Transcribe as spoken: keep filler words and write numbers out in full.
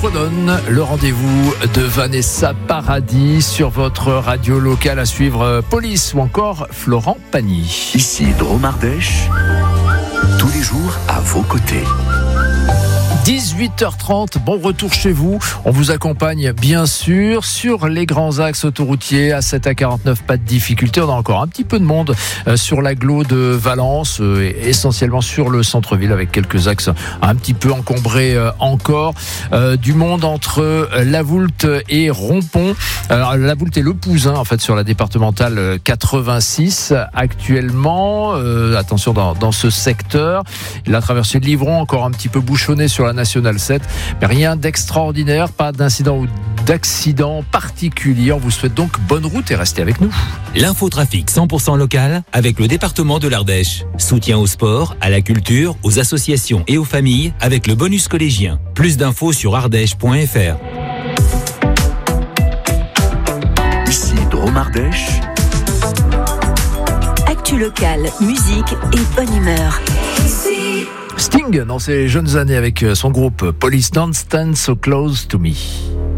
redonne le rendez-vous de Vanessa Paradis sur votre radio locale. À suivre Police ou encore Florent Pagny. Ici Drôme Ardèche, tous les jours à vos côtés. dix-huit heures trente, bon retour chez vous. On vous accompagne bien sûr sur les grands axes autoroutiers. A sept à quarante-neuf, pas de difficulté. On a encore un petit peu de monde sur l'agglo de Valence, essentiellement sur le centre-ville avec quelques axes un petit peu encombrés encore. Du monde entre La Voulte et Rompont. Alors, La Voulte et Le Pouzin en fait sur la départementale quatre-vingt-six actuellement. Euh, attention dans, dans ce secteur. La traversée de Livron encore un petit peu bouchonnée sur la Nationale sept, mais rien d'extraordinaire, pas d'incident ou d'accident particulier. On vous souhaite donc bonne route et restez avec nous. L'infotrafic cent pour cent local avec le département de l'Ardèche. Soutien au sport, à la culture, aux associations et aux familles avec le bonus collégien. Plus d'infos sur ardèche point f r. Ici Drôme Ardèche. Actu local, musique et bonne humeur. Sting dans ses jeunes années avec son groupe Police Don't Stand So Close to Me.